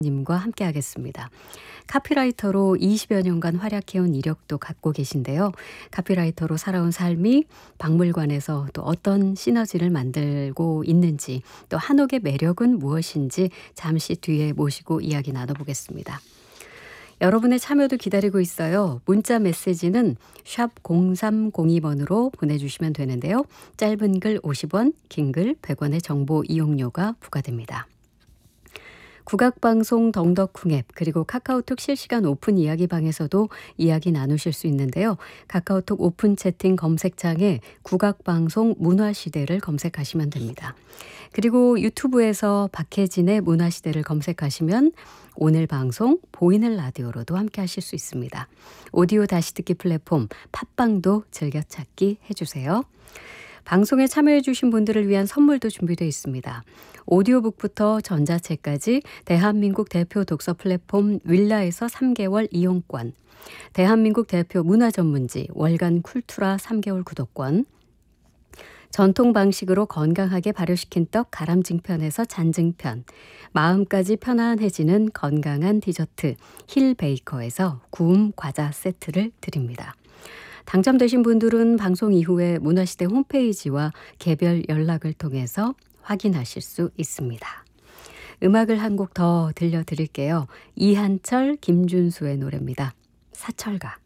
님과 함께 하겠습니다. 카피라이터로 20여 년간 활약해온 이력도 갖고 계신데요. 카피라이터로 살아온 삶이 박물관에서 또 어떤 시너지를 만들고 있는지, 또 한옥의 매력은 무엇인지 잠시 뒤에 모시고 이야기 나눠보겠습니다. 여러분의 참여도 기다리고 있어요. 문자 메시지는 샵 0302번으로 보내주시면 되는데요. 짧은 글 50원, 긴 글 100원의 정보 이용료가 부과됩니다. 국악방송 덩덕쿵 앱 그리고 카카오톡 실시간 오픈 이야기방에서도 이야기 나누실 수 있는데요. 카카오톡 오픈 채팅 검색창에 국악방송 문화시대를 검색하시면 됩니다. 그리고 유튜브에서 박혜진의 문화시대를 검색하시면 오늘 방송 보이는 라디오로도 함께 하실 수 있습니다. 오디오 다시 듣기 플랫폼 팟빵도 즐겨찾기 해주세요. 방송에 참여해 주신 분들을 위한 선물도 준비되어 있습니다. 오디오북부터 전자책까지 대한민국 대표 독서 플랫폼 윌라에서 3개월 이용권, 대한민국 대표 문화전문지 월간 쿨투라 3개월 구독권, 전통 방식으로 건강하게 발효시킨 떡 가람징편에서 잔증편, 마음까지 편안해지는 건강한 디저트 힐 베이커에서 구움 과자 세트를 드립니다. 당첨되신 분들은 방송 이후에 문화시대 홈페이지와 개별 연락을 통해서 확인하실 수 있습니다. 음악을 한 곡 더 들려드릴게요. 이한철, 김준수의 노래입니다. 사철가.